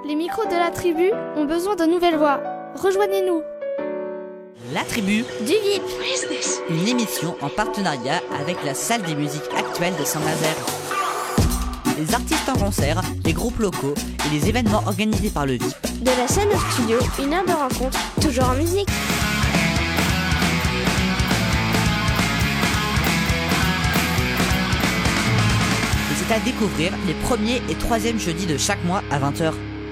Les micros de la tribu ont besoin de nouvelles voix. Rejoignez-nous. La tribu du VIP. Une émission en partenariat avec la salle des musiques actuelles de Saint-Nazaire. Les artistes en concert, les groupes locaux et les événements organisés par le VIP. De la scène au studio, une heure de rencontre, toujours en musique. Et c'est à découvrir les 1er et 3e jeudis de chaque mois à 20h.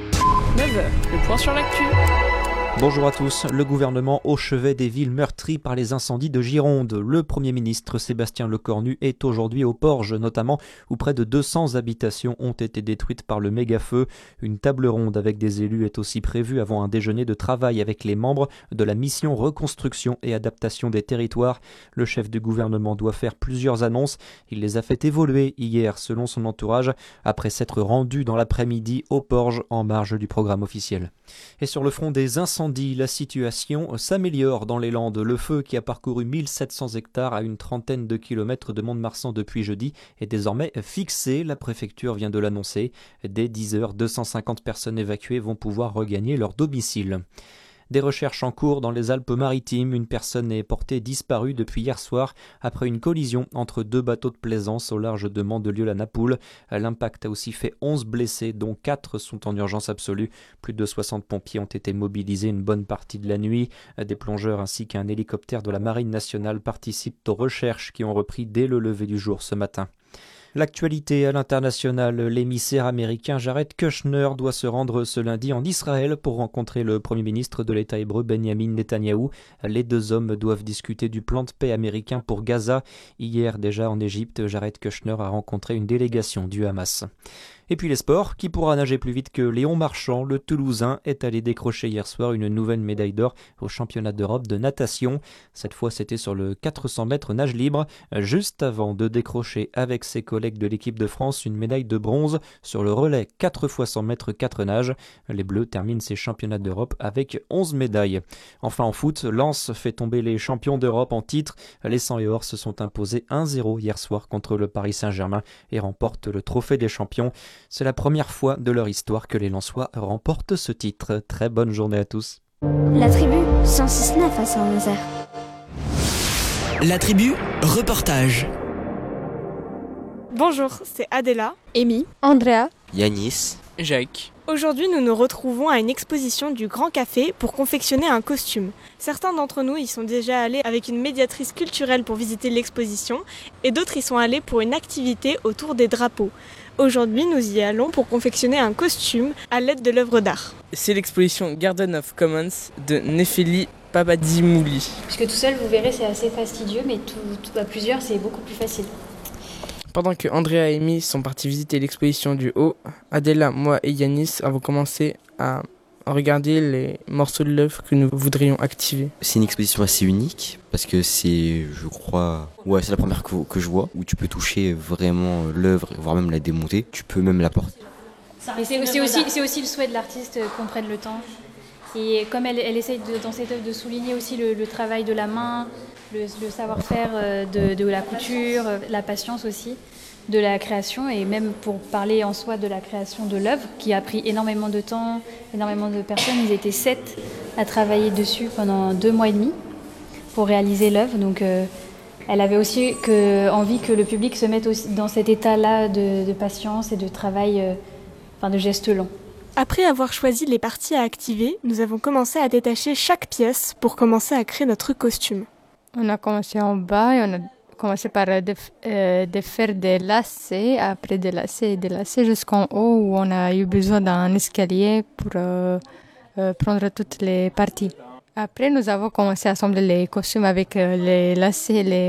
9h, le point sur l'actu. Bonjour à tous. Le gouvernement au chevet des villes meurtries par les incendies de Gironde. Le Premier ministre Sébastien Lecornu est aujourd'hui au Porge, notamment où près de 200 habitations ont été détruites par le méga-feu. Une table ronde avec des élus est aussi prévue avant un déjeuner de travail avec les membres de la mission reconstruction et adaptation des territoires. Le chef du gouvernement doit faire plusieurs annonces. Il les a fait évoluer hier selon son entourage, après s'être rendu dans l'après-midi au Porge en marge du programme officiel. Et sur le front des incendies, la situation s'améliore dans les Landes. Le feu qui a parcouru 1700 hectares à une trentaine de kilomètres de Mont-de-Marsan depuis jeudi est désormais fixé. La préfecture vient de l'annoncer. Dès 10h, 250 personnes évacuées vont pouvoir regagner leur domicile. Des recherches en cours dans les Alpes-Maritimes. Une personne est portée disparue depuis hier soir après une collision entre deux bateaux de plaisance au large de Mandelieu-la-Napoule. L'impact a aussi fait 11 blessés, dont 4 sont en urgence absolue. Plus de 60 pompiers ont été mobilisés une bonne partie de la nuit. Des plongeurs ainsi qu'un hélicoptère de la Marine nationale participent aux recherches qui ont repris dès le lever du jour ce matin. L'actualité à l'international, l'émissaire américain Jared Kushner doit se rendre ce lundi en Israël pour rencontrer le Premier ministre de l'État hébreu Benjamin Netanyahou. Les deux hommes doivent discuter du plan de paix américain pour Gaza. Hier déjà en Égypte, Jared Kushner a rencontré une délégation du Hamas. Et puis les sports, qui pourra nager plus vite que Léon Marchand, le Toulousain est allé décrocher hier soir une nouvelle médaille d'or au championnat d'Europe de natation. Cette fois c'était sur le 400 mètres nage libre, juste avant de décrocher avec ses collègues de l'équipe de France une médaille de bronze sur le relais 4 x 100 mètres 4 nages. Les Bleus terminent ces championnats d'Europe avec 11 médailles. Enfin en foot, Lens fait tomber les champions d'Europe en titre. Les 100 et or se sont imposés 1-0 hier soir contre le Paris Saint-Germain et remportent le trophée des champions. C'est la première fois de leur histoire que les Lensois remportent ce titre. Très bonne journée à tous. La tribu 106.9 à Saint-Nazaire. La tribu, reportage. Bonjour, c'est Adela, Amy, Andrea, Yanis, Jacques. Aujourd'hui, nous nous retrouvons à une exposition du Grand Café pour confectionner un costume. Certains d'entre nous y sont déjà allés avec une médiatrice culturelle pour visiter l'exposition et d'autres y sont allés pour une activité autour des drapeaux. Aujourd'hui, nous y allons pour confectionner un costume à l'aide de l'œuvre d'art. C'est l'exposition Garden of Commons de Nefeli Papadimouli. Puisque tout seul, vous verrez, c'est assez fastidieux, mais tout à plusieurs, c'est beaucoup plus facile. Pendant que Andrea et Amy sont partis visiter l'exposition du haut, Adela, moi et Yanis avons commencé à regarder les morceaux de l'œuvre que nous voudrions activer. c'est une exposition assez unique parce que c'est, je crois, c'est la première que je vois où tu peux toucher vraiment l'œuvre, voire même la démonter. Tu peux même la porter. Et c'est aussi le souhait de l'artiste qu'on prenne le temps. Et comme elle essaye dans cette œuvre de souligner aussi le travail de la main, le savoir-faire de la couture, la patience aussi de la création, et même pour parler en soi de la création de l'œuvre qui a pris énormément de temps, énormément de personnes. Ils étaient 7 à travailler dessus pendant 2 mois et demi pour réaliser l'œuvre. Donc elle avait aussi envie que le public se mette aussi dans cet état-là de patience et de travail, de gestes lents. Après avoir choisi les parties à activer, nous avons commencé à détacher chaque pièce pour commencer à créer notre costume. On a commencé en bas et on a commencé par de faire des lacets, après des lacets jusqu'en haut où on a eu besoin d'un escalier pour prendre toutes les parties. Après, nous avons commencé à assembler les costumes avec les lacets et les